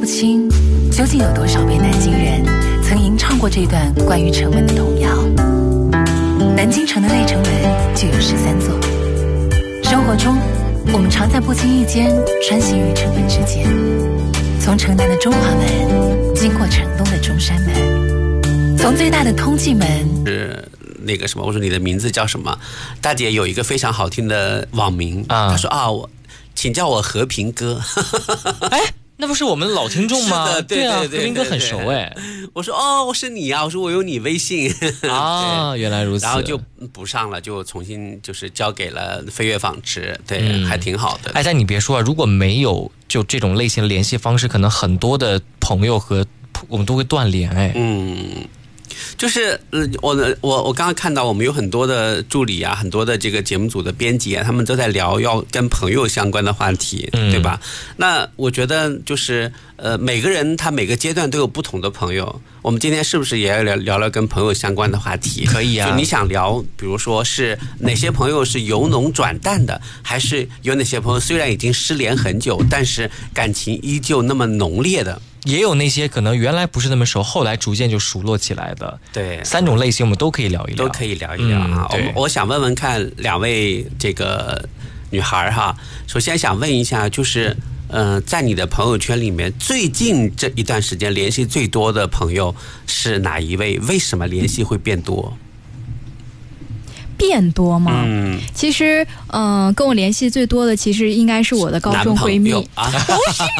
清，究竟有多少位南京人曾吟唱过这段关于城门的童谣？南京城的内城门就有13座。生活中，我们常在不经意间穿行于城门之间，从城南的中华门经过城东的中山门，从最大的通济门是那个什么，我说你的名字叫什么？大姐有一个非常好听的网名，她说请叫我和平哥。 哎，那不是我们老听众吗？ 是的，对啊，和平哥很熟哎。 我说我是你啊，我说我有你微信啊，原来如此。 然后就补上了，就重新就是交给了飞跃纺织，对，还挺好的。 哎，但你别说啊，如果没有就这种类型的联系方式，可能很多的朋友和我们都会断联哎。 就是我刚刚看到我们有很多的助理啊，很多的这个节目组的编辑啊，他们都在聊要跟朋友相关的话题，对吧？那我觉得就是每个人他每个阶段都有不同的朋友。我们今天是不是也要聊聊跟朋友相关的话题？ 可以啊。 就你想聊，比如说是哪些朋友是由浓转淡的，还是有哪些朋友虽然已经失联很久，但是感情依旧那么浓烈的？ 也有那些可能原来不是那么熟，后来逐渐就熟络起来的。 对 ，3种类型我们都可以聊一聊， 都可以聊一聊啊。我想问问看2位这个女孩哈，首先想问一下，就是在你的朋友圈里面，最近这一段时间联系最多的朋友是哪一位？为什么联系会变多？ 变多吗？其实跟我联系最多的其实应该是我的高中闺蜜。 啊， 不是